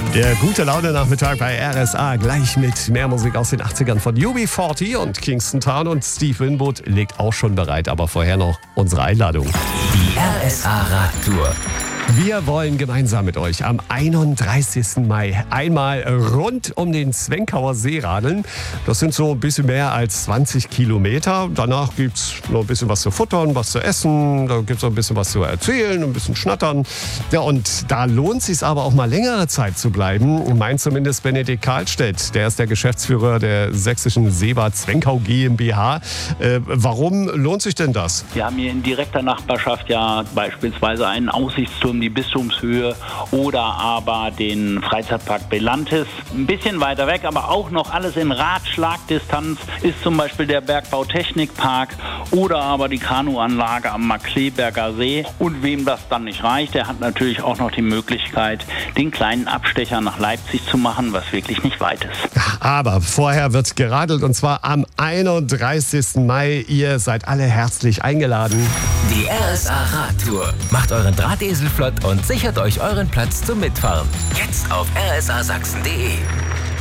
Der gute Laune-Nachmittag bei RSA, gleich mit mehr Musik aus den 80ern von UB40 und Kingston Town, und Steve Winwood legt auch schon bereit, aber vorher noch unsere Einladung. Die RSA Radtour. Wir wollen gemeinsam mit euch am 31. Mai einmal rund um den Zwenkauer See radeln. Das sind so ein bisschen mehr als 20 Kilometer. Danach gibt es noch ein bisschen was zu futtern, was zu essen. Da gibt es noch ein bisschen was zu erzählen, ein bisschen schnattern. Ja, und da lohnt es sich aber auch mal längere Zeit zu bleiben. Meint zumindest Benedikt Karlstedt. Der ist der Geschäftsführer der sächsischen Seebad Zwenkau GmbH. Warum lohnt sich denn das? Wir haben hier in direkter Nachbarschaft ja beispielsweise einen Aussichtsturm, die Bistumshöhe, oder aber den Freizeitpark Belantis. Ein bisschen weiter weg, aber auch noch alles in Ratschlagdistanz ist zum Beispiel der Bergbautechnikpark oder aber die Kanuanlage am Markleeberger See. Und wem das dann nicht reicht, der hat natürlich auch noch die Möglichkeit, den kleinen Abstecher nach Leipzig zu machen, was wirklich nicht weit ist. Aber vorher wird geradelt, und zwar am 31. Mai. Ihr seid alle herzlich eingeladen. Die RSA Radtour. Macht euren Drahtesel flott und sichert euch euren Platz zum Mitfahren. Jetzt auf rsasachsen.de.